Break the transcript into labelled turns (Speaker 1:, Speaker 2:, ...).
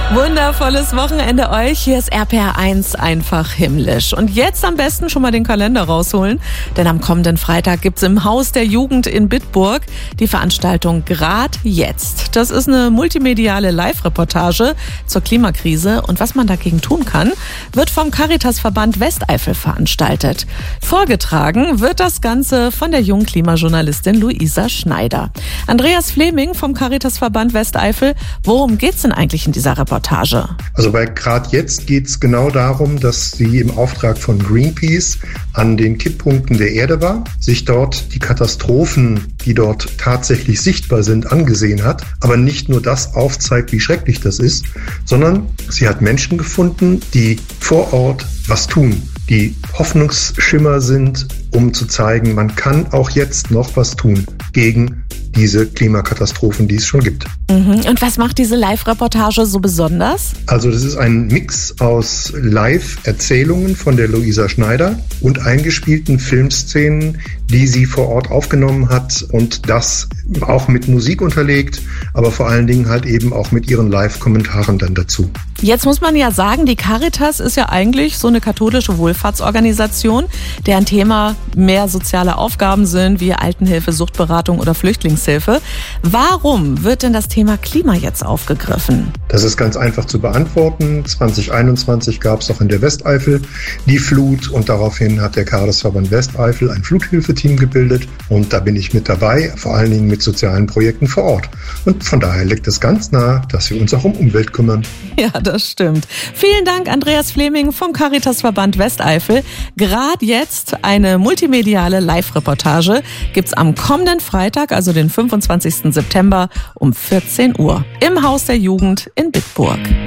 Speaker 1: Wundervolles Wochenende euch. Hier ist RPR1 einfach himmlisch. Und jetzt am besten schon mal den Kalender rausholen, denn am kommenden Freitag gibt's im Haus der Jugend in Bitburg die Veranstaltung Grad jetzt. Das ist eine multimediale Live-Reportage zur Klimakrise und was man dagegen tun kann, wird vom Caritasverband Westeifel veranstaltet. Vorgetragen wird das Ganze von der jungen Klimajournalistin Luisa Schneider. Andreas Fleming vom Caritasverband Westeifel, worum geht's denn eigentlich in dieser Reportage?
Speaker 2: Also bei Grad jetzt geht es genau darum, dass sie im Auftrag von Greenpeace an den Kipppunkten der Erde war, sich dort die Katastrophen, die dort tatsächlich sichtbar sind, angesehen hat, aber nicht nur das aufzeigt, wie schrecklich das ist, sondern sie hat Menschen gefunden, die vor Ort was tun, die Hoffnungsschimmer sind, um zu zeigen, man kann auch jetzt noch was tun gegen diese Klimakatastrophen, die es schon gibt.
Speaker 1: Und was macht diese Live-Reportage so besonders?
Speaker 2: Also das ist ein Mix aus Live-Erzählungen von der Luisa Schneider und eingespielten Filmszenen, die sie vor Ort aufgenommen hat und das auch mit Musik unterlegt, aber vor allen Dingen halt eben auch mit ihren Live-Kommentaren dann dazu.
Speaker 1: Jetzt muss man ja sagen, die Caritas ist ja eigentlich so eine katholische Wohlfahrtsorganisation, deren Thema mehr soziale Aufgaben sind, wie Altenhilfe, Suchtberatung oder Flüchtlingshilfe. Warum wird denn das Thema Klima jetzt aufgegriffen?
Speaker 2: Das ist ganz einfach zu beantworten. 2021 gab es auch in der Westeifel die Flut und daraufhin hat der Caritasverband Westeifel ein Fluthilfeteam gebildet und da bin ich mit dabei, vor allen Dingen mit sozialen Projekten vor Ort. Und von daher liegt es ganz nah, dass wir uns auch um Umwelt kümmern.
Speaker 1: Ja, das stimmt. Vielen Dank, Andreas Fleming vom Caritasverband Westeifel. Gerade jetzt eine multimediale Live-Reportage gibt's am kommenden Freitag, also den 25. September um 14 Uhr im Haus der Jugend in Bitburg.